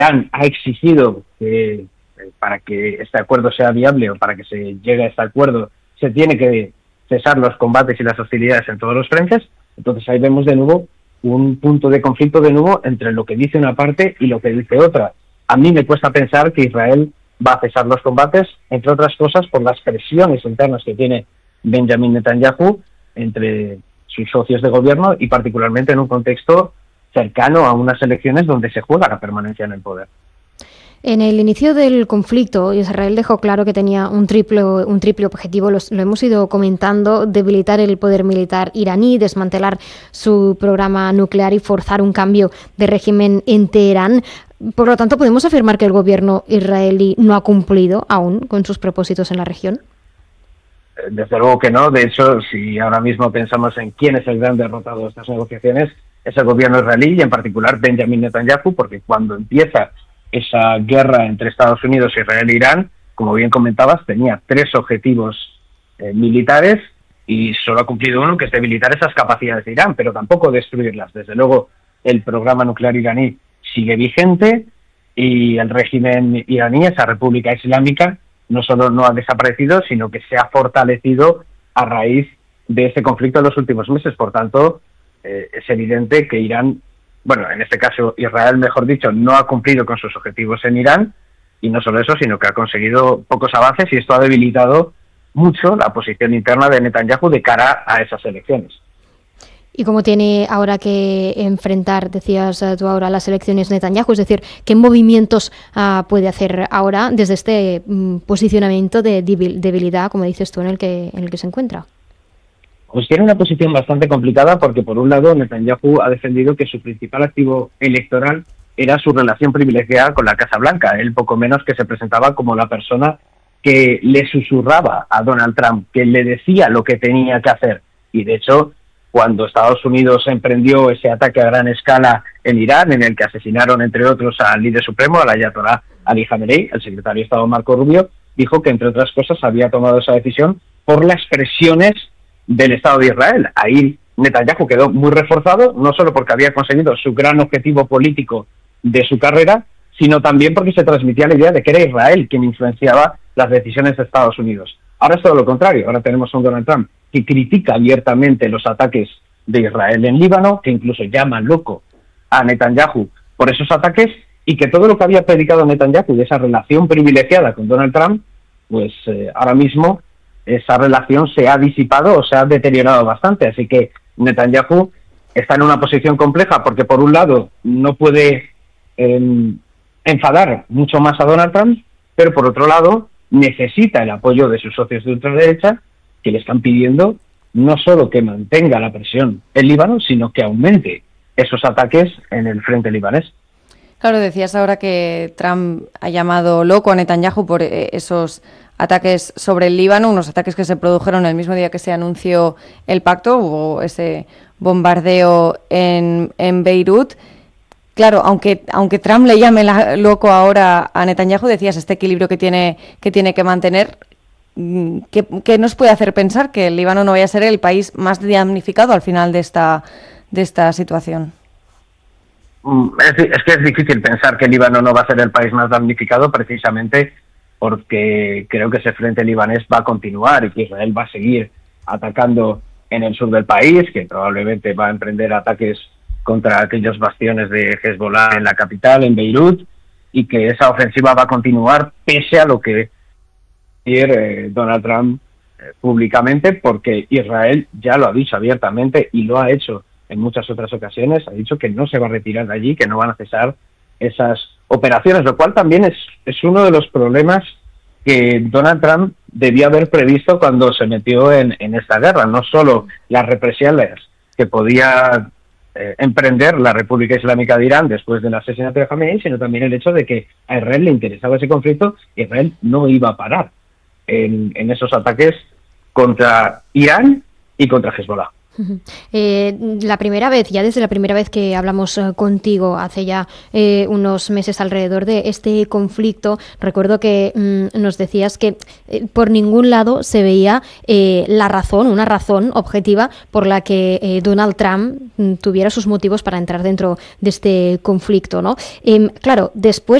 Irán ha exigido que para que este acuerdo sea viable o para que se llegue a este acuerdo se tiene que cesar los combates y las hostilidades en todos los frentes. Entonces ahí vemos de nuevo un punto de conflicto de nuevo entre lo que dice una parte y lo que dice otra. A mí me cuesta pensar que Israel va a cesar los combates, entre otras cosas por las presiones internas que tiene Benjamin Netanyahu entre sus socios de gobierno y particularmente en un contexto cercano a unas elecciones donde se juega la permanencia en el poder. En el inicio del conflicto, Israel dejó claro que tenía un triple objetivo, lo hemos ido comentando: debilitar el poder militar iraní, desmantelar su programa nuclear y forzar un cambio de régimen en Teherán. Por lo tanto, ¿podemos afirmar que el gobierno israelí no ha cumplido aún con sus propósitos en la región? Desde luego que no. De hecho, si ahora mismo pensamos en quién es el gran derrotado de estas negociaciones, es el gobierno israelí y en particular Benjamin Netanyahu, porque cuando empieza esa guerra entre Estados Unidos, Israel e Irán, como bien comentabas, tenía 3 objetivos militares y solo ha cumplido uno, que es debilitar esas capacidades de Irán, pero tampoco destruirlas. Desde luego, el programa nuclear iraní sigue vigente y el régimen iraní, esa república islámica, no solo no ha desaparecido, sino que se ha fortalecido a raíz de este conflicto en los últimos meses. Por tanto, es evidente que Irán, bueno, en este caso Israel, mejor dicho, no ha cumplido con sus objetivos en Irán, y no solo eso, sino que ha conseguido pocos avances y esto ha debilitado mucho la posición interna de Netanyahu de cara a esas elecciones. ¿Y cómo tiene ahora que enfrentar, decías tú ahora, las elecciones Netanyahu? Es decir, ¿qué movimientos puede hacer ahora desde este posicionamiento de debilidad, como dices tú, en el que se encuentra? Pues tiene una posición bastante complicada porque, por un lado, Netanyahu ha defendido que su principal activo electoral era su relación privilegiada con la Casa Blanca. Él poco menos que se presentaba como la persona que le susurraba a Donald Trump, que le decía lo que tenía que hacer. Y, de hecho, cuando Estados Unidos emprendió ese ataque a gran escala en Irán, en el que asesinaron, entre otros, al líder supremo, al ayatolá Ali Khamenei, el secretario de Estado Marco Rubio, dijo que, entre otras cosas, había tomado esa decisión por las presiones del Estado de Israel. Ahí Netanyahu quedó muy reforzado, no solo porque había conseguido su gran objetivo político de su carrera, sino también porque se transmitía la idea de que era Israel quien influenciaba las decisiones de Estados Unidos. Ahora es todo lo contrario. Ahora tenemos a un Donald Trump que critica abiertamente los ataques de Israel en Líbano, que incluso llama loco a Netanyahu por esos ataques, y que todo lo que había predicado Netanyahu de esa relación privilegiada con Donald Trump, pues ahora mismo esa relación se ha disipado o se ha deteriorado bastante. Así que Netanyahu está en una posición compleja porque, por un lado, no puede enfadar mucho más a Donald Trump, pero por otro lado necesita el apoyo de sus socios de ultraderecha, que le están pidiendo no solo que mantenga la presión en Líbano, sino que aumente esos ataques en el frente libanés. Claro, decías ahora que Trump ha llamado loco a Netanyahu por esos ataques sobre el Líbano, unos ataques que se produjeron el mismo día que se anunció el pacto. Hubo ese bombardeo en Beirut. Claro, aunque Trump le llame loco ahora a Netanyahu, decías este equilibrio que tiene que mantener. ¿Qué nos puede hacer pensar que el Líbano no vaya a ser el país más damnificado al final de esta situación? Es que es difícil pensar que el Líbano no va a ser el país más damnificado, precisamente porque creo que ese frente libanés va a continuar y que Israel va a seguir atacando en el sur del país, que probablemente va a emprender ataques contra aquellos bastiones de Hezbollah en la capital, en Beirut, y que esa ofensiva va a continuar pese a lo que quiere Donald Trump públicamente, porque Israel ya lo ha dicho abiertamente y lo ha hecho en muchas otras ocasiones, ha dicho que no se va a retirar de allí, que no van a cesar esas operaciones, lo cual también es uno de los problemas que Donald Trump debía haber previsto cuando se metió en esta guerra. No solo las represalias que podía emprender la República Islámica de Irán después del asesinato de Khamenei, sino también el hecho de que a Israel le interesaba ese conflicto. Israel no iba a parar en esos ataques contra Irán y contra Hezbollah. La primera vez, ya desde la primera vez que hablamos contigo, hace ya unos meses alrededor de este conflicto, recuerdo que nos decías que por ningún lado se veía una razón objetiva por la que Donald Trump tuviera sus motivos para entrar dentro de este conflicto, ¿no? Claro, después